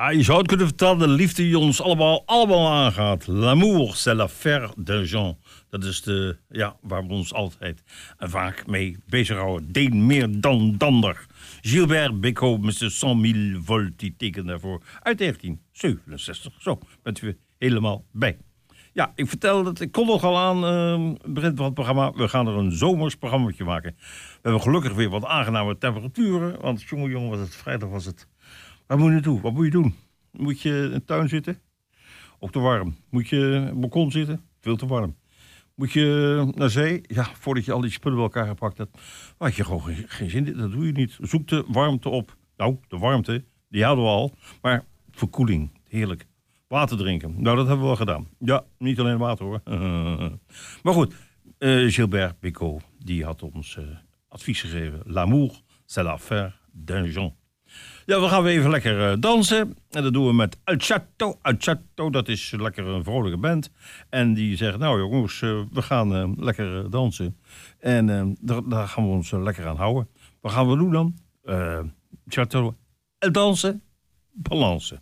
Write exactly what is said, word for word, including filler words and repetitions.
Ja, je zou het kunnen vertellen, de liefde die ons allemaal, allemaal aangaat. L'amour, c'est l'affaire des gens. Dat is de, ja, waar we ons altijd en vaak mee bezighouden. Deen meer dan dander. Gilbert Bécaud met zijn cent mille volt, die tekent daarvoor. Uit negentien zevenenzestig. Zo, bent u helemaal bij. Ja, ik vertelde het, ik kon nogal aan uh, het begin van het programma. We gaan er een zomers programmaatje maken. We hebben gelukkig weer wat aangename temperaturen. Want jongen, jongen, was het vrijdag was het. Waar moet je naartoe? Wat moet je doen? Moet je in de tuin zitten? Ook te warm. Moet je op het balkon zitten? Veel te warm. Moet je naar zee? Ja, voordat je al die spullen bij elkaar gepakt hebt. Had je gewoon geen, geen zin in. Dat doe je niet. Zoek de warmte op. Nou, de warmte, die hadden we al. Maar verkoeling, heerlijk. Water drinken. Nou, dat hebben we wel gedaan. Ja, niet alleen water hoor. Maar goed, uh, Gilbert Bécaud, die had ons uh, advies gegeven. L'amour, c'est l'affaire d'un gens. Ja, dan gaan we even lekker uh, dansen. En dat doen we met El Chato. El Chato, dat is lekker een vrolijke band. En die zegt, nou jongens, uh, we gaan uh, lekker uh, dansen. En uh, daar, daar gaan we ons uh, lekker aan houden. Wat gaan we doen dan? Uh, Chato, el dansen, balansen.